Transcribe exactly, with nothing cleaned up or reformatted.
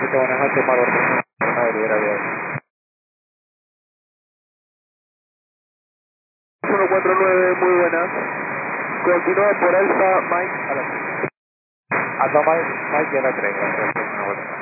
siete, buenas noches, Marlon. Madrid, gracias. uno cuatro nueve, muy buenas. Continúa por Alfa, Mike, a la Alfa Mike, Mike y a la tres, gracias.